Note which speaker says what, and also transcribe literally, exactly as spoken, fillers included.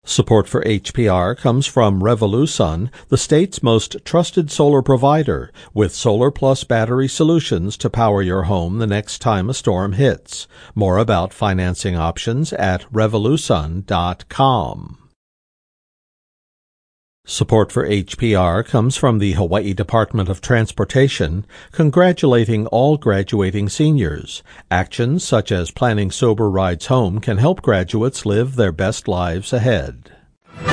Speaker 1: Support for H P R comes from Revolusun, the state's most trusted solar provider, with Solar Plus battery solutions to power your home the next time a storm hits. More about financing options at revolusun dot com. Support for H P R comes from the Hawaii Department of Transportation, congratulating all graduating seniors. Actions such as planning sober rides home can help graduates live their best lives ahead.